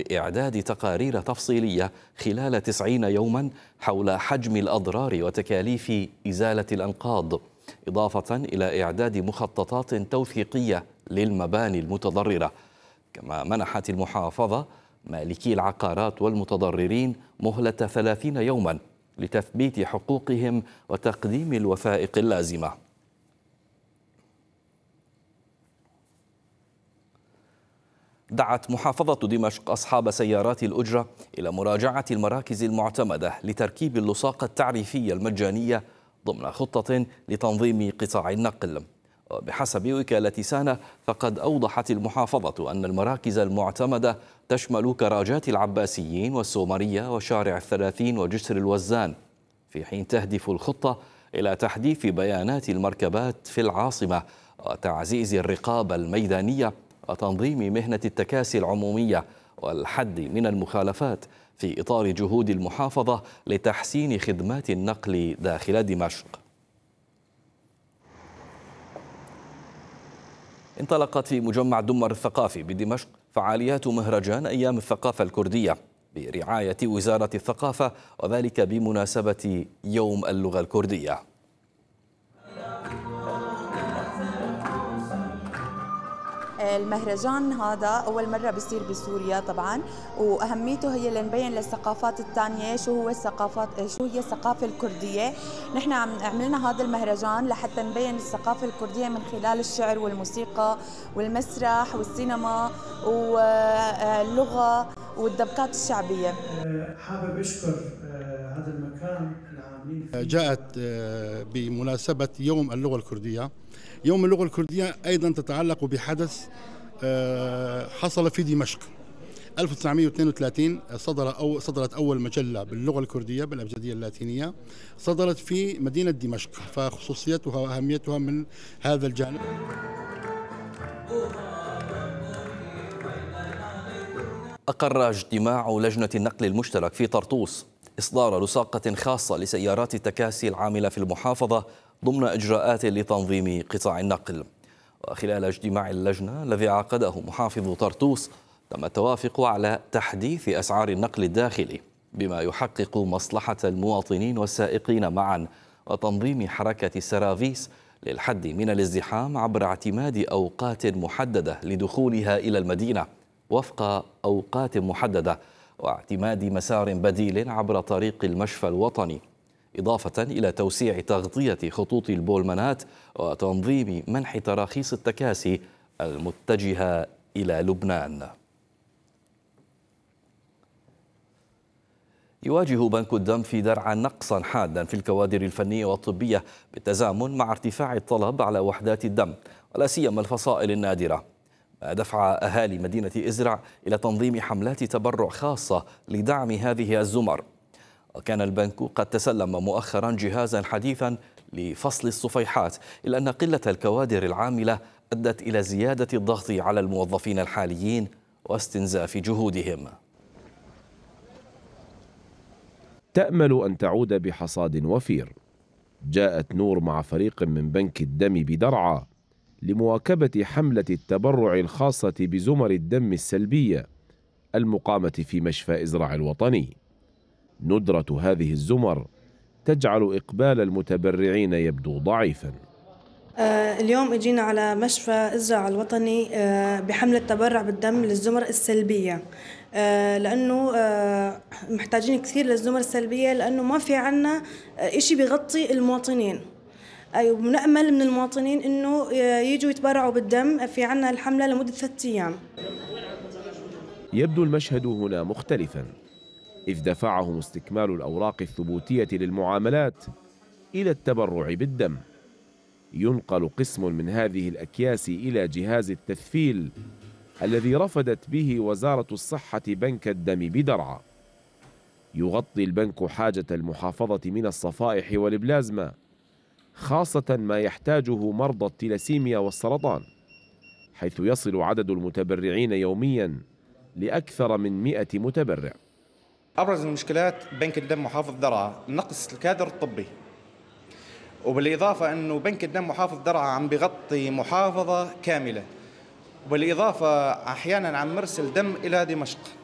لإعداد تقارير تفصيلية خلال 90 يوما حول حجم الأضرار وتكاليف إزالة الأنقاض، إضافة إلى إعداد مخططات توثيقية للمباني المتضررة. كما منحت المحافظة مالكي العقارات والمتضررين مهلة 30 يوما لتثبيت حقوقهم وتقديم الوثائق اللازمة. دعت محافظة دمشق أصحاب سيارات الأجرة إلى مراجعة المراكز المعتمدة لتركيب اللصاقة التعريفية المجانية ضمن خطة لتنظيم قطاع النقل. وبحسب وكالة سانا فقد أوضحت المحافظة أن المراكز المعتمدة تشمل كراجات العباسيين والسومرية وشارع الثلاثين وجسر الوزان، في حين تهدف الخطة إلى تحديث بيانات المركبات في العاصمة وتعزيز الرقابة الميدانية وتنظيم مهنة التكاسي العمومية والحد من المخالفات في إطار جهود المحافظة لتحسين خدمات النقل داخل دمشق. انطلقت في مجمع دمر الثقافي بدمشق فعاليات مهرجان أيام الثقافة الكردية برعاية وزارة الثقافة، وذلك بمناسبة يوم اللغة الكردية. المهرجان هذا أول مرة بيصير بسوريا طبعا، وأهميته هي لنبين للثقافات الثانية شو هي الثقافة الكردية. نحن عملنا هذا المهرجان لحتى نبين الثقافة الكردية من خلال الشعر والموسيقى والمسرح والسينما واللغة والدبكات الشعبية. حابب أشكر هذا المكان العاملين فيه. جاءت بمناسبة يوم اللغة الكردية. يوم اللغة الكردية أيضا تتعلق بحدث حصل في دمشق 1932. صدرت أول مجلة باللغة الكردية بالأبجدية اللاتينية، صدرت في مدينة دمشق، فخصوصيتها وأهميتها من هذا الجانب. أقر اجتماع لجنة النقل المشترك في طرطوس إصدار لصاقة خاصة لسيارات التكاسي العاملة في المحافظة ضمن إجراءات لتنظيم قطاع النقل. وخلال اجتماع اللجنة الذي عقده محافظ طرطوس تم التوافق على تحديث أسعار النقل الداخلي بما يحقق مصلحة المواطنين والسائقين معا، وتنظيم حركة السرافيس للحد من الازدحام عبر اعتماد أوقات محددة لدخولها إلى المدينة وفق أوقات محددة، واعتماد مسار بديل عبر طريق المشفى الوطني، إضافة إلى توسيع تغطية خطوط البولمانات وتنظيم منح تراخيص التكاسي المتجهة إلى لبنان. يواجه بنك الدم في درعا نقصا حادا في الكوادر الفنية والطبية بالتزامن مع ارتفاع الطلب على وحدات الدم ولا سيما الفصائل النادرة، ما دفع أهالي مدينة إزرع إلى تنظيم حملات تبرع خاصة لدعم هذه الزمر. وكان البنك قد تسلم مؤخرا جهازا حديثا لفصل الصفيحات، إلا أن قلة الكوادر العاملة أدت إلى زيادة الضغط على الموظفين الحاليين واستنزاف جهودهم. تأمل أن تعود بحصاد وفير. جاءت نور مع فريق من بنك الدم بدرعا لمواكبة حملة التبرع الخاصة بزمر الدم السلبية المقامة في مشفى إزرع الوطني. ندرة هذه الزمر تجعل إقبال المتبرعين يبدو ضعيفا. اليوم اجينا على مشفى إزرع الوطني بحملة تبرع بالدم للزمر السلبية، لأنه محتاجين كثير للزمر السلبية، لأنه ما في عنا إشي بيغطي المواطنين. ونأمل من المواطنين إنه يجوا يتبرعوا بالدم. في عنا الحملة لمدة 3 أيام. يبدو المشهد هنا مختلفا، إذ دفعهم استكمال الأوراق الثبوتية للمعاملات إلى التبرع بالدم. ينقل قسم من هذه الأكياس إلى جهاز التثفيل الذي رفدت به وزارة الصحة بنك الدم بدرعا. يغطي البنك حاجة المحافظة من الصفائح والبلازما، خاصة ما يحتاجه مرضى التلاسيميا والسرطان، حيث يصل عدد المتبرعين يوميا لأكثر من 100 متبرع. أبرز المشكلات بنك الدم محافظ درعا نقص الكادر الطبي، وبالإضافة أنه بنك الدم محافظ درعا عم بيغطي محافظة كاملة، وبالإضافة أحيانا عم مرسل دم إلى دمشق.